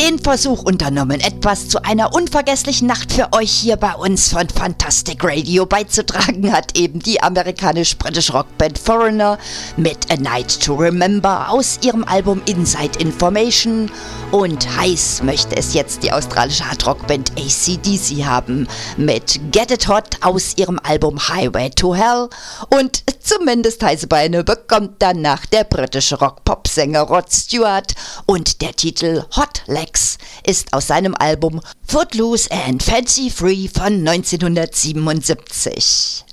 den Versuch unternommen, etwas zu einer unvergesslichen Nacht für euch hier bei uns von Fantastic Radio beizutragen, hat eben die amerikanisch-britische Rockband Foreigner mit A Night to Remember aus ihrem Album Inside Information, und heiß möchte es jetzt die australische Hardrockband AC/DC haben mit Get It Hot aus ihrem Album Highway to Hell, und zumindest heiße Beine bekommt danach der britische Rock-Pop-Sänger Rod Stewart, und der Titel Hot Legs ist aus seinem Album Footloose and Fancy Free von 1977.